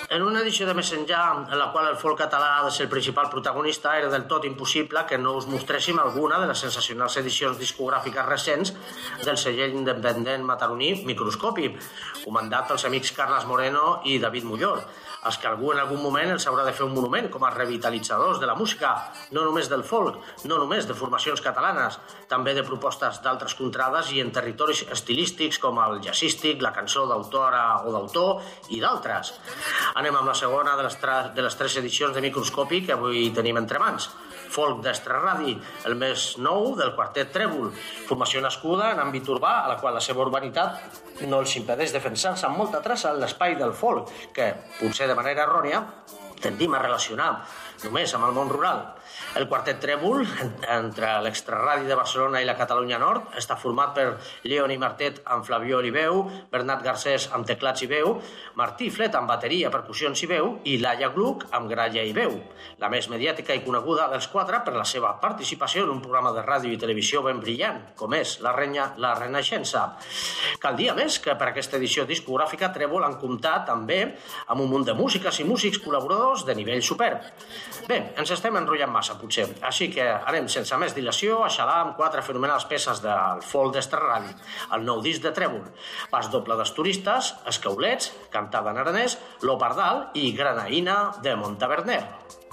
En una edició de Més enllà, en la qual el folk català ha de ser el principal protagonista, era del tot impossible que no us mostréssim alguna de les sensacionals edicions discogràfiques recents del segell independent mataroní Microscopi, comandat pels amics Carles Moreno i David Mullor, els que algú en algun moment els haurà de fer un monument com a revitalitzadors de la música, no només del folk, no només de formacions catalanes, també de propostes d'altres contrades i en territoris estilístics com el jazzístic, la cançó d'autora o d'autor i d'altres. Anem amb la segona de les tres edicions de Microscopi que avui tenim entre mans. Folk d'Extraradi, el més nou del quartet Trèvol, formació nascuda en àmbit urbà, a la qual la seva urbanitat no els impedeix defensar-se amb molta traça en l'espai del folk, que, potser de manera errònia, tendim a relacionar només amb el món rural. El quartet Trèvol, entre l'Extraradi de Barcelona i la Catalunya Nord, està format per Leoni Martet amb flabiol i veu, Bernat Garcés amb teclats i veu, Martí Flet amb bateria, percussions i veu i Laia Gluck amb gralla i veu, la més mediàtica i coneguda dels quatre per la seva participació en un programa de ràdio i televisió ben brillant, com és La Renaixença. Cal dir, a més, que per aquesta edició discogràfica Trèvol han comptat també amb un munt de músiques i músics col·laboradors de nivell superb. Bé, ens estem enrotllant massa, potser, així que anem sense més dilació a xalar amb quatre fenomenals peces del folk d'Extraradi, el nou disc de Trèvol, pas doble dels turistes, Escaulets, cantada en aranès, Lo Pardal i Granaïna de Montaverner.